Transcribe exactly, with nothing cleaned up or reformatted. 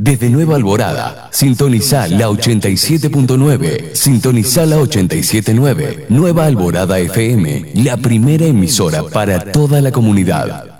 Desde Nueva Alborada, sintoniza la ochenta y siete punto nueve, sintoniza la ochenta y siete punto nueve, Nueva Alborada F M, la primera emisora para toda la comunidad.